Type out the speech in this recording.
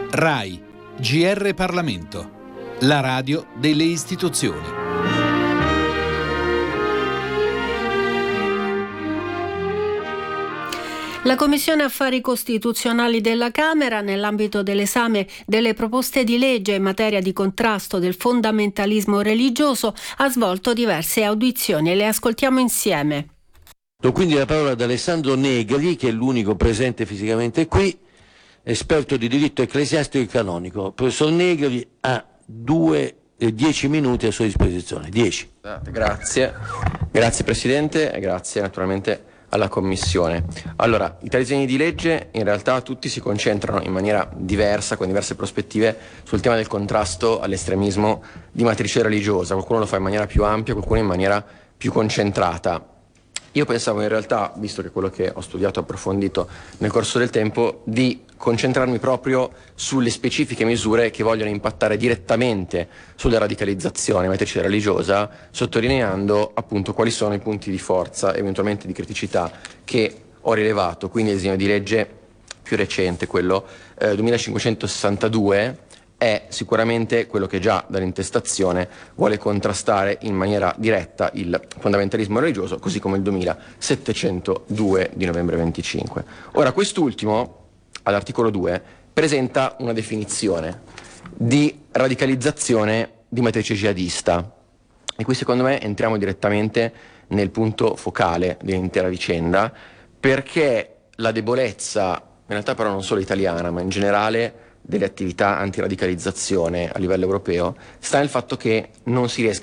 RAI, GR Parlamento, la radio delle istituzioni. La Commissione Affari Costituzionali della Camera, nell'ambito dell'esame delle proposte di legge in materia di contrasto del fondamentalismo religioso, ha svolto diverse audizioni. Le ascoltiamo insieme. Do quindi la parola ad Alessandro Negri, che è l'unico presente fisicamente qui, esperto di diritto ecclesiastico e canonico. Professor Negri ha 10 minuti a sua disposizione. 10. Grazie Presidente e grazie naturalmente alla Commissione. Allora, i tre disegni di legge in realtà tutti si concentrano in maniera diversa, con diverse prospettive, sul tema del contrasto all'estremismo di matrice religiosa. Qualcuno lo fa in maniera più ampia, qualcuno in maniera più concentrata. Io pensavo in realtà, visto che quello che ho studiato e approfondito nel corso del tempo, di concentrarmi proprio sulle specifiche misure che vogliono impattare direttamente sulla radicalizzazione matrice religiosa, sottolineando appunto quali sono i punti di forza, eventualmente di criticità, che ho rilevato. Quindi il disegno di legge più recente, quello 2562, è sicuramente quello che già dall'intestazione vuole contrastare in maniera diretta il fondamentalismo religioso, così come il 2702 di novembre 25. Ora, quest'ultimo, all'articolo 2, presenta una definizione di radicalizzazione di matrice jihadista. E qui secondo me entriamo direttamente nel punto focale dell'intera vicenda, perché la debolezza, in realtà però non solo italiana, ma in generale delle attività antiradicalizzazione a livello europeo, sta nel fatto che non si riesca